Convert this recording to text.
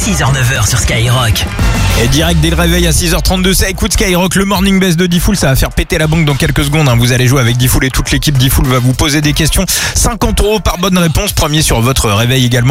6h-9h sur Skyrock. Et direct dès le réveil à 6h32, ça écoute Skyrock, le Morning Best de Diffoul. Ça va faire péter la banque dans quelques secondes. Vous allez jouer avec Diffoul et toute l'équipe Diffoul va vous poser des questions. 50 € par bonne réponse. Premier sur votre réveil également.